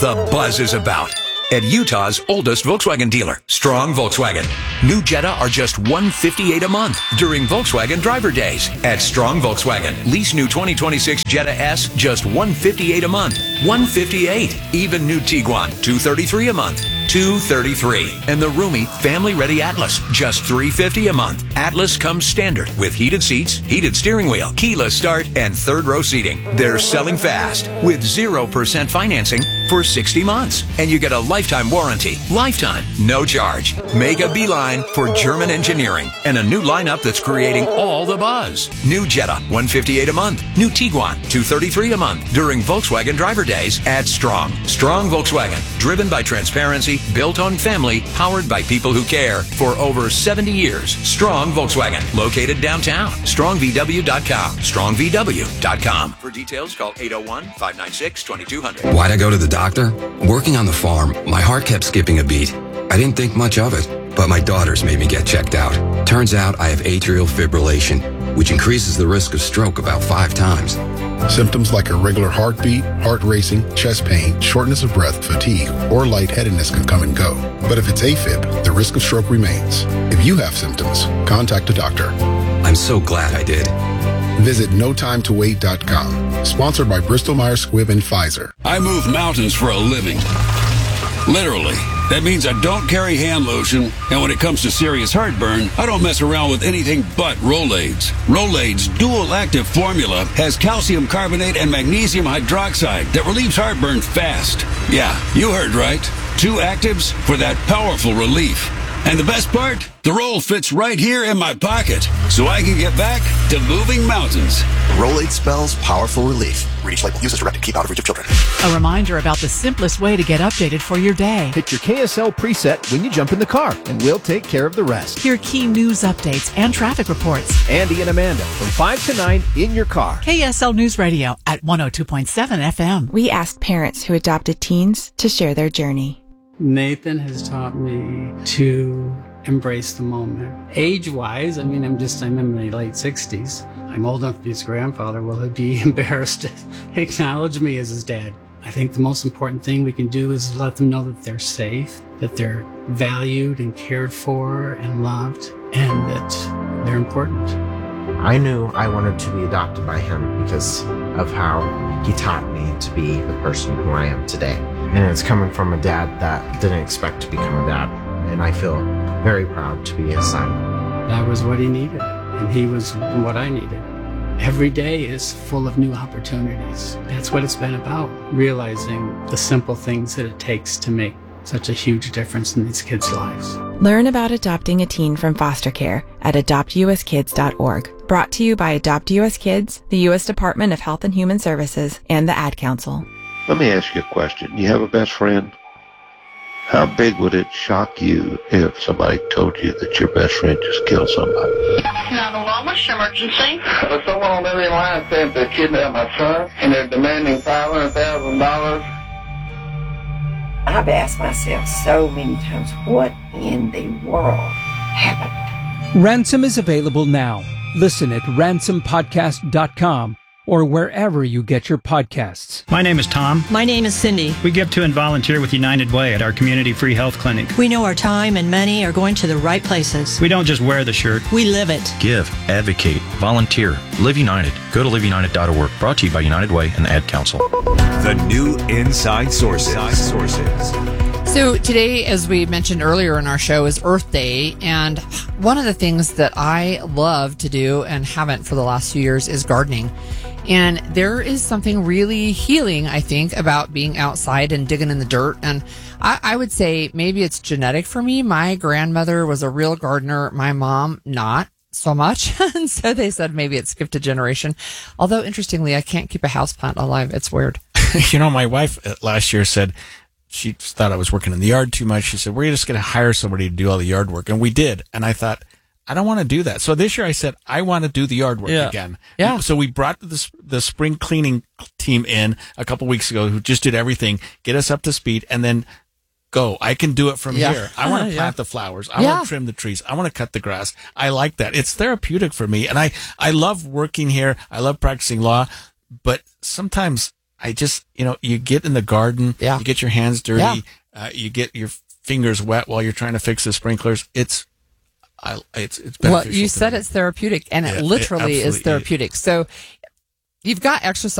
The buzz is about. At Utah's oldest Volkswagen dealer, Strong Volkswagen. New Jetta are just $158 a month during Volkswagen Driver Days. At Strong Volkswagen, lease new 2026 Jetta S just $158 a month. $158. Even new Tiguan, $233 a month. $233. And the roomy, family-ready Atlas, just $350 a month. Atlas comes standard with heated seats, heated steering wheel, keyless start, and third-row seating. They're selling fast with 0% financing for 60 months. And you get a lifetime warranty. Lifetime, no charge. Make a beeline for German engineering and a new lineup that's creating all the buzz. New Jetta, $158 a month. New Tiguan, $233 a month during Volkswagen Driver Days at Strong. Strong Volkswagen, driven by transparency, built on family, powered by people who care. For over 70 years, Strong Volkswagen, located downtown. StrongVW.com. StrongVW.com. For details, call 801-596-2200. Why'd I go to the doctor? Working on the farm, my heart kept skipping a beat. I didn't think much of it, but my daughters made me get checked out. Turns out I have atrial fibrillation, which increases the risk of stroke about 5 times. Symptoms like irregular heartbeat, heart racing, chest pain, shortness of breath, fatigue, or lightheadedness can come and go. But if it's AFib, the risk of stroke remains. If you have symptoms, contact a doctor. I'm so glad I did. Visit NoTimeToWait.com. Sponsored by Bristol-Myers Squibb and Pfizer. I move mountains for a living. Literally. That means I don't carry hand lotion, and when it comes to serious heartburn, I don't mess around with anything but Rolaids. Rolaids' dual-active formula has calcium carbonate and magnesium hydroxide that relieves heartburn fast. Yeah, you heard right. 2 actives for that powerful relief. And the best part? The roll fits right here in my pocket, so I can get back to moving mountains. Rolade spells powerful relief. Read each label. Use as directed. Keep out of reach of children. A reminder about the simplest way to get updated for your day. Hit your KSL preset when you jump in the car, and we'll take care of the rest. Hear key news updates and traffic reports. Andy and Amanda from 5 to 9 in your car. KSL News Radio at 102.7 FM. We asked parents who adopted teens to share their journey. Nathan has taught me to embrace the moment. Age-wise, I'm in my late 60s. I'm old enough to be his grandfather. Will he be embarrassed to acknowledge me as his dad? I think the most important thing we can do is let them know that they're safe, that they're valued and cared for and loved, and that they're important. I knew I wanted to be adopted by him because of how he taught me to be the person who I am today. And it's coming from a dad that didn't expect to become a dad. And I feel very proud to be his son. That was what he needed, and he was what I needed. Every day is full of new opportunities. That's what it's been about, realizing the simple things that it takes to make such a huge difference in these kids' lives. Learn about adopting a teen from foster care at adoptuskids.org. Brought to you by Adopt US Kids, the U.S. Department of Health and Human Services, and the Ad Council. Let me ask you a question. You have a best friend? How big would it shock you if somebody told you that your best friend just killed somebody? 911, what's your emergency? There's someone on every line saying they kidnapped my son, and they're demanding $500,000. I've asked myself so many times, what in the world happened? Ransom is available now. Listen at ransompodcast.com or wherever you get your podcasts. My name is Tom. My name is Cindy. We give to and volunteer with United Way at our community free health clinic. We know our time and money are going to the right places. We don't just wear the shirt. We live it. Give, advocate, volunteer, Live United. Go to liveunited.org. Brought to you by United Way and the Ad Council. The new Inside Sources. So today, as we mentioned earlier in our show, is Earth Day, and one of the things that I love to do and haven't for the last few years is gardening. And there is something really healing, I think, about being outside and digging in the dirt. And I would say maybe it's genetic for me. My grandmother was a real gardener. My mom, not so much. And so they said maybe it skipped a generation. Although, interestingly, I can't keep a houseplant alive. It's weird. My wife last year said she thought I was working in the yard too much. She said, we're just going to hire somebody to do all the yard work. And we did. And I thought, I don't want to do that. So this year I said, I want to do the yard work again. Yeah. So we brought the spring cleaning team in a couple weeks ago who just did everything, get us up to speed, and then go. I can do it from here. I want to plant the flowers. I want to trim the trees. I want to cut the grass. I like that. It's therapeutic for me. And I love working here. I love practicing law. But sometimes I just, you get in the garden, you get your hands dirty, you get your fingers wet while you're trying to fix the sprinklers. It's beneficial. Well, you said it's therapeutic, and it literally is therapeutic. So you've got exercise